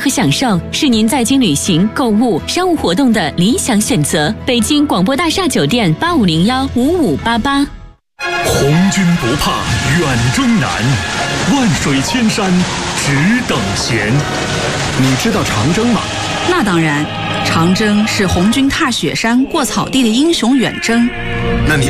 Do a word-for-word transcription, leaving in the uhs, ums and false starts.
和享受是您在京旅行、购物、商务活动的理想选择。北京广播大厦酒店八五零幺五五八八。 红军不怕远征难，万水千山只等闲。你知道长征吗？ 那当然，长征是红军踏雪山、过草地的英雄远征。 那你